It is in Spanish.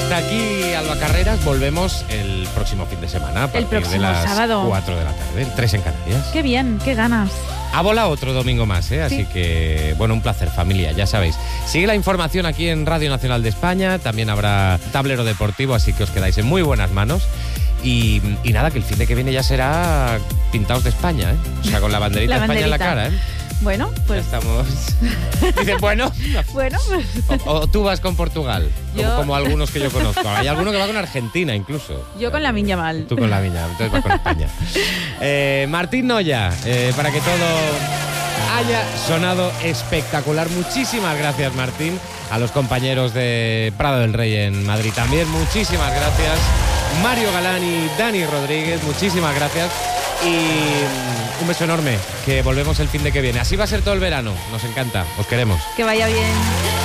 Hasta aquí, Alba Carreras. Volvemos el próximo fin de semana, a partir de las sábado. 4 de la tarde, el 3 en Canarias. Qué bien, qué ganas. Ha volado otro domingo más, ¿eh? Así que, bueno, un placer, familia, ya sabéis. Sigue la información aquí en Radio Nacional de España, también habrá tablero deportivo, así que os quedáis en muy buenas manos. Y nada, que el fin de que viene ya será pintados de España, ¿eh? O sea, con la banderita de España en la cara, ¿eh? Bueno, pues... Ya estamos... Dices, bueno... Bueno, pues... O tú vas con Portugal, Yo- como algunos que yo conozco. Hay alguno que va con Argentina, incluso. Yo con Lamine Yamal. Tú con la viña, entonces vas con España. Martín Noya, para que todo haya sonado espectacular. Muchísimas gracias, Martín. A los compañeros de Prado del Rey en Madrid también, muchísimas gracias. Mario Galán y Dani Rodríguez, muchísimas gracias. Y un beso enorme, que volvemos el fin de que viene. Así va a ser todo el verano, nos encanta, os queremos. Que vaya bien.